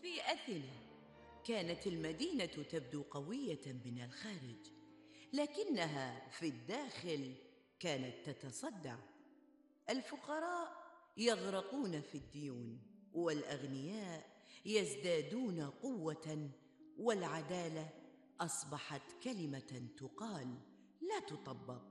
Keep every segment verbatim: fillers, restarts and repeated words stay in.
في أثينا كانت المدينة تبدو قوية من الخارج، لكنها في الداخل كانت تتصدع. الفقراء يغرقون في الديون، والأغنياء يزدادون قوة، والعدالة أصبحت كلمة تقال لا تطبق.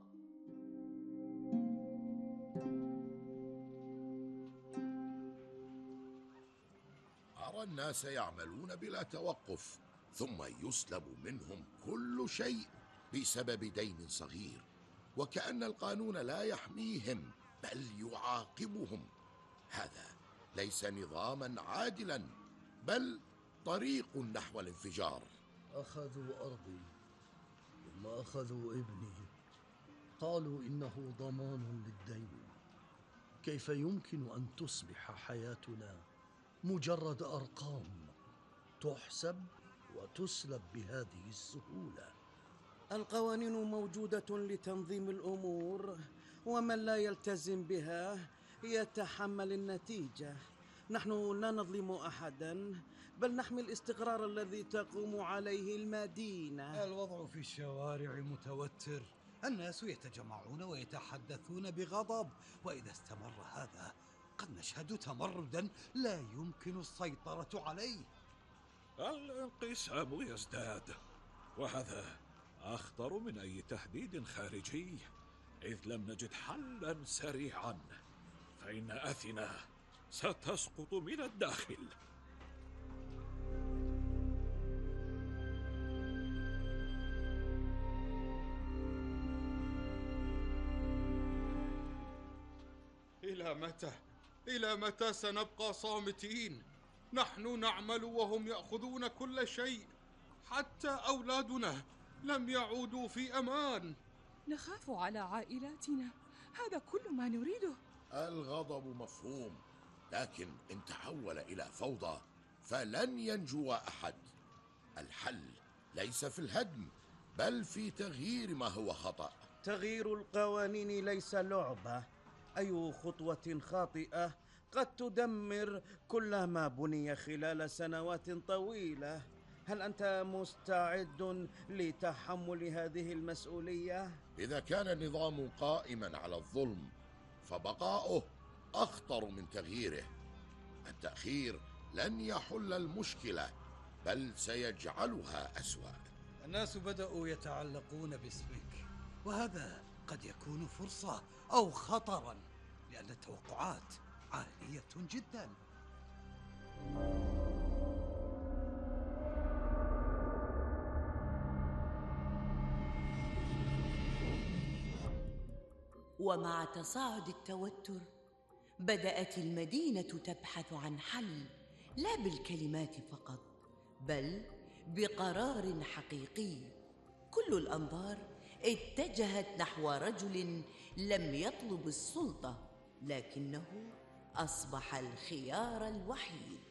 أرى الناس يعملون بلا توقف، ثم يسلب منهم كل شيء بسبب دين صغير، وكأن القانون لا يحميهم بل يعاقبهم. هذا ليس نظاما عادلا، بل طريق نحو الانفجار. أخذوا أرضي، ثم أخذوا ابني، قالوا إنه ضمان للدين. كيف يمكن أن تصبح حياتنا مجرد أرقام تحسب وتسلب بهذه السهولة؟ القوانين موجودة لتنظيم الأمور، ومن لا يلتزم بها يتحمل النتيجة. نحن لا نظلم أحدا، بل نحمي الاستقرار الذي تقوم عليه المدينة. الوضع في الشوارع متوتر، الناس يتجمعون ويتحدثون بغضب، وإذا استمر هذا قد نشهد تمردا لا يمكن السيطرة عليه. الانقسام يزداد، وهذا أخطر من أي تهديد خارجي، إذ لم نجد حلا سريعا فإن أثينا ستسقط من الداخل. إلى متى؟ إلى متى سنبقى صامتين؟ نحن نعمل وهم يأخذون كل شيء، حتى أولادنا لم يعودوا في أمان. نخاف على عائلاتنا، هذا كل ما نريده. الغضب مفهوم، لكن إن تحول إلى فوضى فلن ينجو أحد. الحل ليس في الهدم، بل في تغيير ما هو خطأ. تغيير القوانين ليس لعبة، أي خطوة خاطئة قد تدمر كل ما بني خلال سنوات طويلة. هل أنت مستعد لتحمل هذه المسؤولية؟ إذا كان النظام قائما على الظلم فبقاؤه أخطر من تغييره. التأخير لن يحل المشكلة، بل سيجعلها أسوأ. الناس بدأوا يتعلقون باسمك، وهذا قد يكون فرصة أو خطرا، لأن التوقعات عالية جدا. ومع تصاعد التوتر بدأت المدينة تبحث عن حل، لا بالكلمات فقط بل بقرار حقيقي. كل الأنظار اتجهت نحو رجل لم يطلب السلطة، لكنه أصبح الخيار الوحيد.